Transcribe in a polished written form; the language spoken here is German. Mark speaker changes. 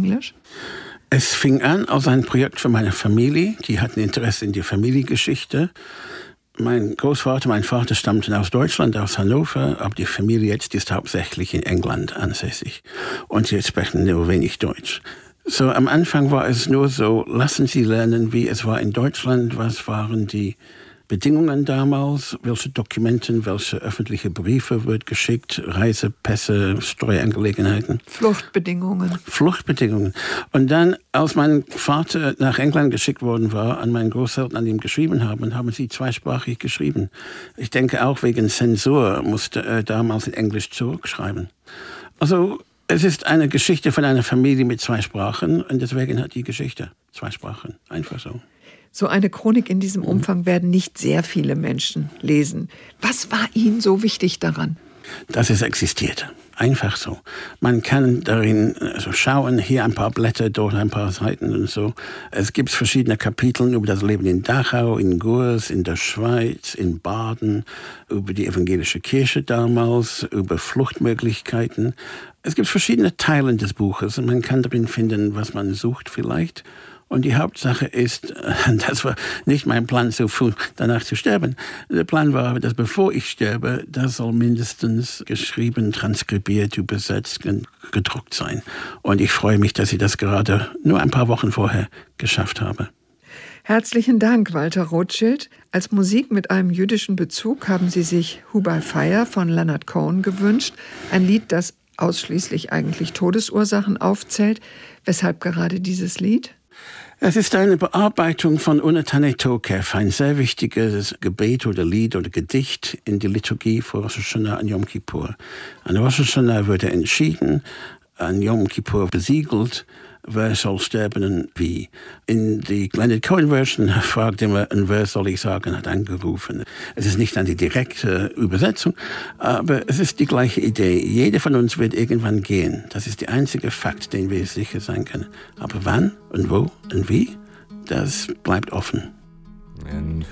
Speaker 1: Englisch?
Speaker 2: Es fing an als ein Projekt für meine Familie. Die hatten Interesse in die Familiengeschichte. Mein Großvater, mein Vater stammten aus Deutschland, aus Hannover, aber die Familie jetzt ist hauptsächlich in England ansässig. Und sie sprechen nur wenig Deutsch. So, am Anfang war es nur so, lassen Sie lernen, wie es war in Deutschland, was waren die Bedingungen damals, welche Dokumenten, welche öffentliche Briefe wird geschickt, Reisepässe, Steuerangelegenheiten.
Speaker 1: Fluchtbedingungen.
Speaker 2: Und dann, als mein Vater nach England geschickt worden war, an meinen Großeltern, an ihm geschrieben haben sie zweisprachig geschrieben. Ich denke auch wegen Zensur musste er damals in Englisch zurückschreiben. Also es ist eine Geschichte von einer Familie mit 2 Sprachen und deswegen hat die Geschichte 2 Sprachen. Einfach so.
Speaker 1: So eine Chronik in diesem Umfang werden nicht sehr viele Menschen lesen. Was war Ihnen so wichtig daran?
Speaker 2: Dass es existiert. Einfach so. Man kann darin schauen, hier ein paar Blätter, dort ein paar Seiten und so. Es gibt verschiedene Kapitel über das Leben in Dachau, in Gurs, in der Schweiz, in Baden, über die evangelische Kirche damals, über Fluchtmöglichkeiten. Es gibt verschiedene Teile des Buches und man kann darin finden, was man sucht vielleicht. Und die Hauptsache ist, das war nicht mein Plan, so früh danach zu sterben. Der Plan war, dass bevor ich sterbe, das soll mindestens geschrieben, transkribiert, übersetzt und gedruckt sein. Und ich freue mich, dass ich das gerade nur ein paar Wochen vorher geschafft habe.
Speaker 1: Herzlichen Dank, Walter Rothschild. Als Musik mit einem jüdischen Bezug haben Sie sich Who by Fire von Leonard Cohen gewünscht. Ein Lied, das ausschließlich eigentlich Todesursachen aufzählt. Weshalb gerade dieses Lied?
Speaker 2: Es ist eine Bearbeitung von Unetane Tokef, ein sehr wichtiges Gebet oder Lied oder Gedicht in die Liturgie vor Rosh Hashanah und Yom Kippur. An Rosh Hashanah wurde entschieden, an Yom Kippur besiegelt, wer soll sterben und wie. In die Leonard Cohen Version fragt immer, und wer soll ich sagen, hat angerufen. Es ist nicht eine direkte Übersetzung, aber es ist die gleiche Idee. Jeder von uns wird irgendwann gehen. Das ist der einzige Fakt, den wir sicher sein können. Aber wann und wo und wie, das bleibt offen.
Speaker 3: And